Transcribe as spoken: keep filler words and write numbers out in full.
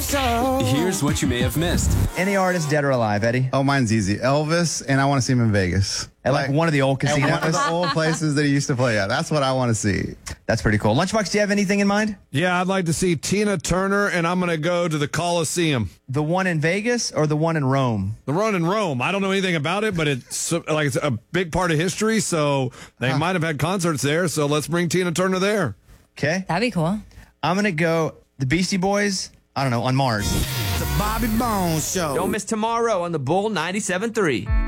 Show. Here's what you may have missed. Any artist, dead or alive, Eddie? Oh, mine's easy. Elvis, and I want to see him in Vegas. At like, like one of the old At casinos? one of the old places that he used to play at. That's what I want to see. That's pretty cool. Lunchbox, do you have anything in mind? Yeah, I'd like to see Tina Turner, and I'm going to go to the Coliseum. The one in Vegas or the one in Rome? The one in Rome. I don't know anything about it, but it's like it's a big part of history, so they huh. might have had concerts there, so let's bring Tina Turner there. Okay. That'd be cool. I'm going to go the Beastie Boys, I don't know, on Mars. The Bobby Bones Show. Don't miss tomorrow on the Bull ninety-seven point three.